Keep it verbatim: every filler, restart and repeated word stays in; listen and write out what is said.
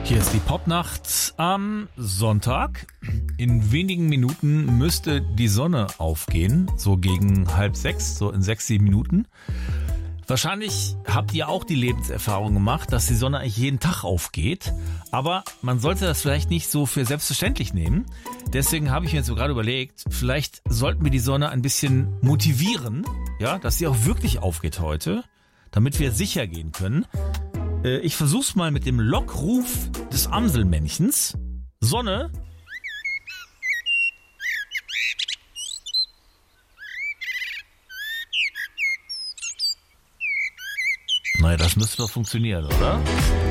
Hier ist die Popnacht am Sonntag. In wenigen Minuten müsste die Sonne aufgehen, so gegen halb sechs, so in sechs, sieben Minuten. Wahrscheinlich habt ihr auch die Lebenserfahrung gemacht, dass die Sonne eigentlich jeden Tag aufgeht. Aber man sollte das vielleicht nicht so für selbstverständlich nehmen. Deswegen habe ich mir jetzt so gerade überlegt, vielleicht sollten wir die Sonne ein bisschen motivieren, ja, dass sie auch wirklich aufgeht heute, damit wir sicher gehen können. Ich versuch's mal mit dem Lockruf des Amselmännchens. Sonne. Naja, das müsste doch funktionieren, oder?